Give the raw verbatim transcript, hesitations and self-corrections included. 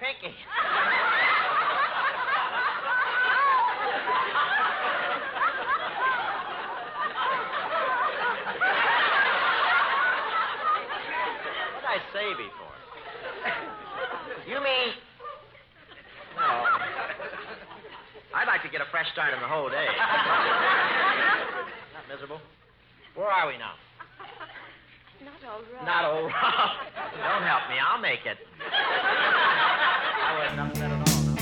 Pinky. What did I say before? You mean... No. I'd like to get a fresh start on the whole day. Not miserable. Where are we now? Not all right. Not all right. Don't help me. I'll make it. I wouldn't upset it.